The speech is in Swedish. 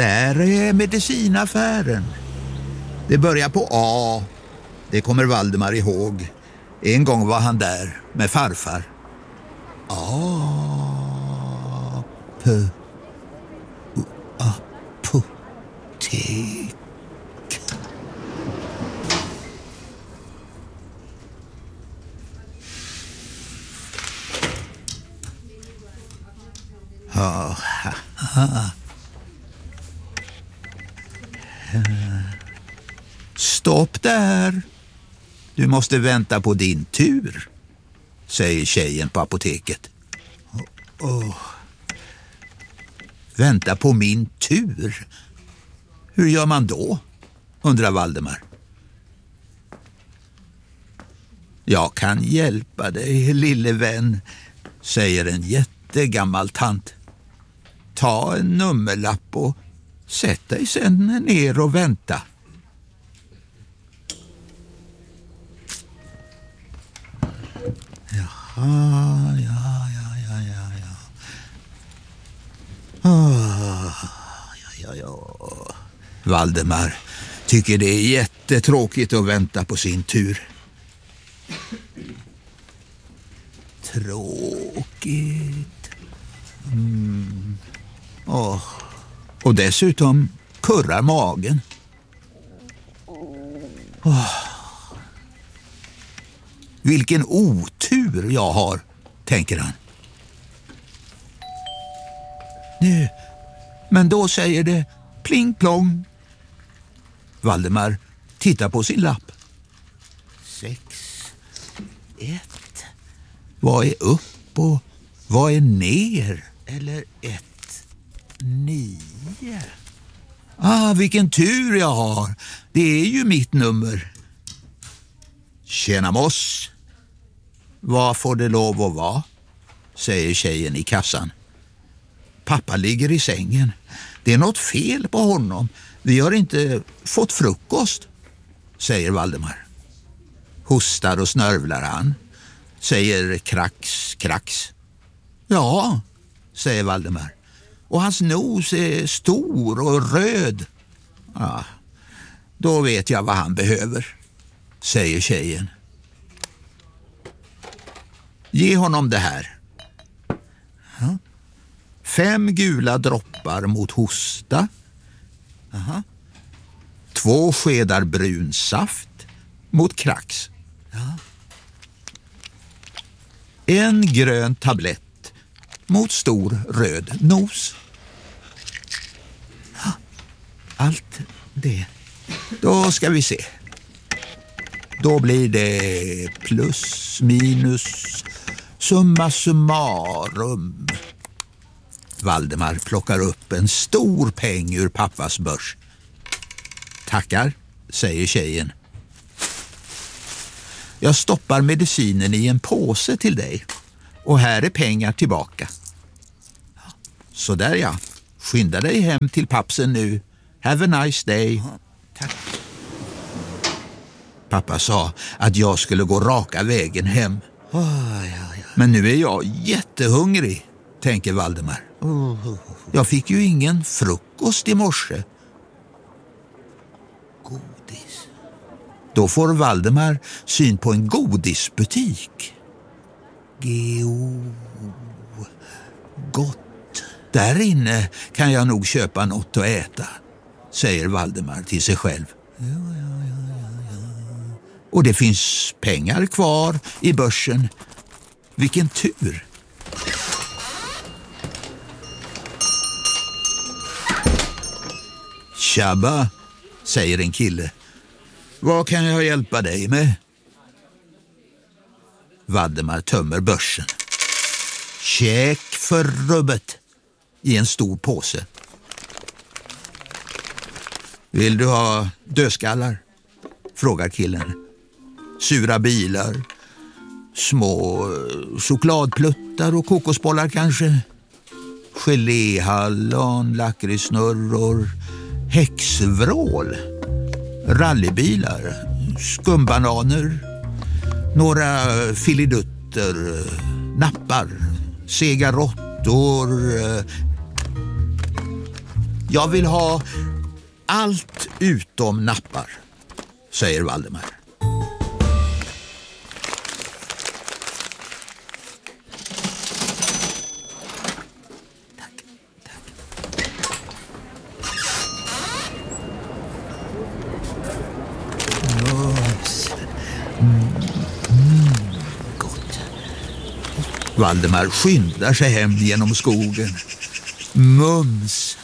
Där är medicinaffären. Det börjar på A. Det kommer Valdemar ihåg. En gång var han där med farfar. Apotek. Stopp där. Du måste vänta på din tur, säger tjejen på apoteket. Vänta på min tur? Hur gör man då? Undrar Valdemar. Jag kan hjälpa dig, lille vän, säger en jättegammal tant. Ta en nummerlapp och sätt dig sen ner och vänta. Jaha, ja. Valdemar tycker det är jättetråkigt att vänta på sin tur. Tråkigt. Och dessutom kurrar magen. Vilken otur jag har, tänker han. Nu, men då säger det pling plong. Valdemar tittar på sin lapp. 6, 1. Vad är upp och vad är ner? Eller 1, 9. Vilken tur jag har. Det är ju mitt nummer. Tjena moss. Vad får det lov att vara? Säger tjejen i kassan. Pappa ligger i sängen. Det är något fel på honom. Vi har inte fått frukost, säger Valdemar. Hostar och snörvlar han. Säger krax, krax. Ja, säger Valdemar. Och hans nos är stor och röd. Då vet jag vad han behöver, säger tjejen. Ge honom det här. 5 gula droppar mot hosta. 2 skedar brun saft mot krax. 1 grön tablett mot stor röd nos. Allt det. Då ska vi se. Då blir det plus, minus, summa summarum. Valdemar plockar upp en stor peng ur pappas börs. Tackar, säger tjejen. Jag stoppar medicinen i en påse till dig. Och här är pengar tillbaka. Så där ja. Skynda dig hem till pappsen nu. Have a nice day. Tack. Pappa sa att jag skulle gå raka vägen hem. Men nu är jag jättehungrig, tänker Valdemar. Jag fick ju ingen frukost i morse. Godis. Då får Valdemar syn på en godisbutik. Gott. Där inne kan jag nog köpa något att äta, säger Valdemar till sig själv. Och det finns pengar kvar i börsen. Vilken tur. Tjabba, säger en kille. Vad kan jag hjälpa dig med? Valdemar tömmer börsen. Check för rubbet i en stor påse. Vill du ha dödskallar? Frågar killen. Sura bilar, små chokladpluttar och kokosbollar kanske. Geléhallon, lakritssnurror, häxvrål, rallybilar, skumbananer, några filidutter, nappar, sega råttor. Jag vill ha allt utom nappar, säger Valdemar. Gott. Valdemar skyndar sig hem genom skogen. Mums!